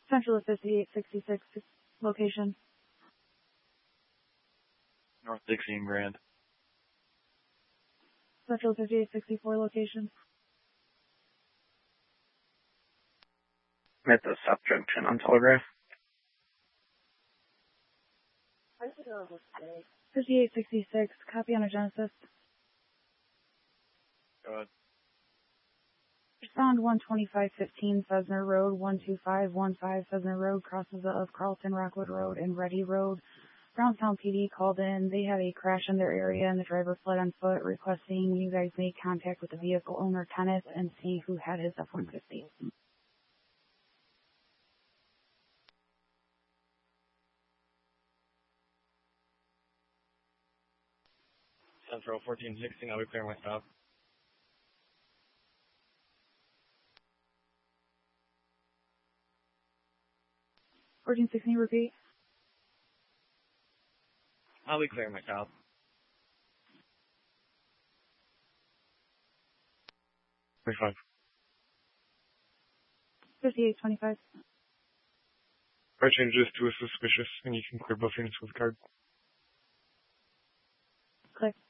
Central of 5866 location. North 16 Grand. Central of 5864 location. I'm at the South Junction on Telegraph. 5866, copy on a Genesis. Go ahead. Respond 12515 Fessner Road, 12515 Fessner Road, crosses of Carlton Rockwood Road and Ready Road. Brownstown PD called in. They had a crash in their area and the driver fled on foot, requesting you guys make contact with the vehicle owner, Kenneth, and see who had his F-150. Central 1416, I'll be clearing my stop. 1416, repeat. I'll be clearing my stop. 25. 5825. I change this to a suspicious, and you can clear both units with card. Click.